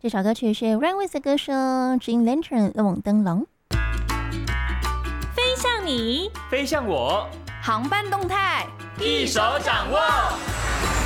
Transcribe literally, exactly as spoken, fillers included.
这首歌曲是 Runways 的歌手 Jean Lantern 冷灯笼。 飞向你， 飞向我， 航班动态一手掌握。